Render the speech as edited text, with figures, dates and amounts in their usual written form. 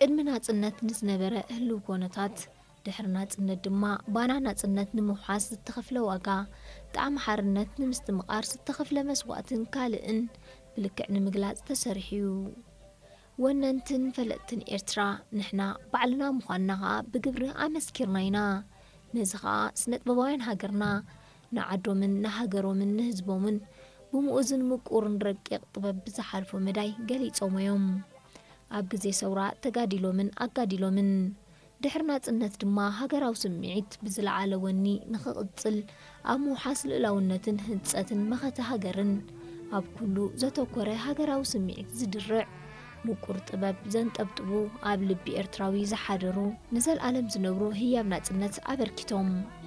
ቅድሚ ናጽነት ንዝነበረ ህልው ኮነታት ድሕሪ ናጽነት ድማ ባና ናጽነት ንምውሓስ ዝተኸፍለ ዋጋ ጣዕሚ ሓርነት ንምስትምቓር ዝተኸፍለ መስዋዕትን ካልእን ብልክዕ ንምግላጽ ተሰሪሕዩ ወነንትን ፈለጥትን ኤርትራ ንሕና ባዕልና ምዃንና ኸዓ ብግብሪ ኣመስኪርና ኢና ነዚ ኸዓ ስነጥበባውያን ሃገርና ንዓዶምን ንሃገሮምን ንህዝቦምን ብምኡዝን ምቁርን ረቂቕ ጥበብ ብዝሓልፎ መዳይ ገሊፆም እዮም ኣብ ግዜ ሰውራ ተጋዲሎምን ኣጋዲሎምን ድሕሪ ናጽነት ድማ ሃገራዊ ስምዒት ብዝለዓለ ወኒ ንኽቕጽል ኣብ ምውሓስ ልእላውነትን ህንጸትን መኸተ ሃገርን ኣብ ኩሉ ዘተኮረ ሃገራዊ ስምዒት ዝድርዕ ምቁር ጥበብ ዘንጠብጥቡ ኣብ ልቢ ኤርትራዊ ዝሓደሩ ንዘለዓለም ዝነብሩ ህያብ ናጽነት ኣበርኪቶም